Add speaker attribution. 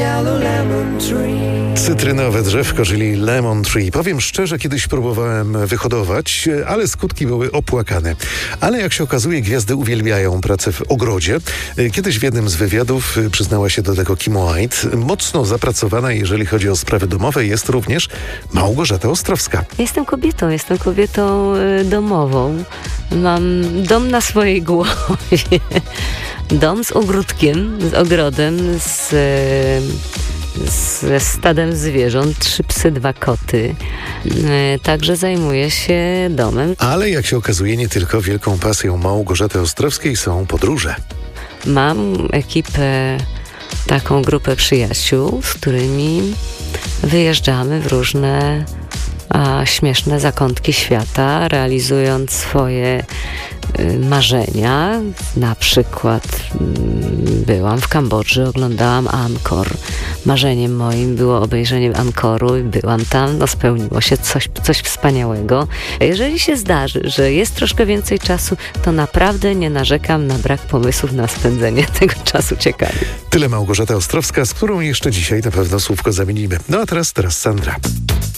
Speaker 1: Cytrynowe drzewko, czyli lemon tree. Powiem szczerze, kiedyś próbowałem wyhodować, ale skutki były opłakane. Ale jak się okazuje, gwiazdy uwielbiają pracę w ogrodzie. Kiedyś w jednym z wywiadów przyznała się do tego Kim White. Mocno zapracowana, jeżeli chodzi o sprawy domowe, jest również Małgorzata Ostrowska.
Speaker 2: Jestem kobietą domową. Mam dom na swojej głowie. Dom z ogródkiem, z ogrodem, ze stadem zwierząt, 3 psy, 2 koty. Także zajmuję się domem.
Speaker 1: Ale jak się okazuje, nie tylko wielką pasją Małgorzaty Ostrowskiej są podróże.
Speaker 2: Mam ekipę, taką grupę przyjaciół, z którymi wyjeżdżamy w różne śmieszne zakątki świata, realizując swoje marzenia. Na przykład byłam w Kambodży, oglądałam Angkor. Marzeniem moim było obejrzenie Angkoru i byłam tam. Spełniło się coś wspaniałego. Jeżeli się zdarzy, że jest troszkę więcej czasu, to naprawdę nie narzekam na brak pomysłów na spędzenie tego czasu ciekawie.
Speaker 1: Tyle Małgorzata Ostrowska, z którą jeszcze dzisiaj na pewno słówko zamienimy. No a teraz Sandra.